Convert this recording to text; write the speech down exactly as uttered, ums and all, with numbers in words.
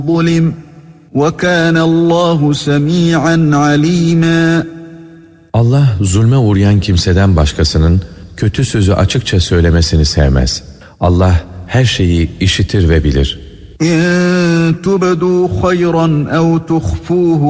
ظُلِمَ وَكَانَ اللّٰهُ سَمِيعًا عَلِيمًا. Allah zulme uğrayan kimseden başkasının kötü sözü açıkça söylemesini sevmez. Allah her şeyi işitir ve bilir. اِنْ تُبْدُوا خَيْرًا اَوْ تُخْفُوهُ